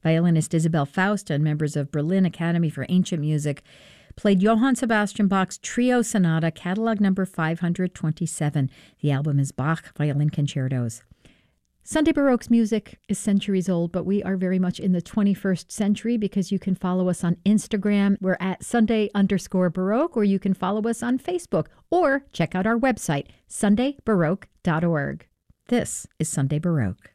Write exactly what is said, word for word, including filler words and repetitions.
Violinist Isabel Faust and members of Berlin Academy for Ancient Music played Johann Sebastian Bach's Trio Sonata, catalog number five hundred twenty-seven. The album is Bach Violin Concertos. Sunday Baroque's music is centuries old, but we are very much in the twenty-first century because you can follow us on Instagram. We're at Sunday underscore Baroque, or you can follow us on Facebook, or check out our website, sunday baroque dot org. This is Sunday Baroque.